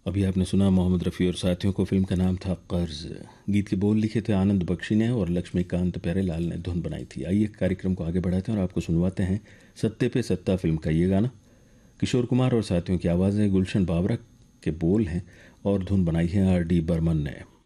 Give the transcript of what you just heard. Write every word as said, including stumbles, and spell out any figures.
अभी आपने सुना मोहम्मद रफ़ी और साथियों को। फिल्म का नाम था कर्ज। गीत के बोल लिखे थे आनंद बख्शी ने और लक्ष्मीकांत प्यारेलाल ने धुन बनाई थी। आइए कार्यक्रम को आगे बढ़ाते हैं और आपको सुनवाते हैं सत्ते पे सत्ता फिल्म का ये गाना। किशोर कुमार और साथियों की आवाज़ें, गुलशन बाबरा के बोल हैं और धुन बनाई है आर डी बर्मन ने।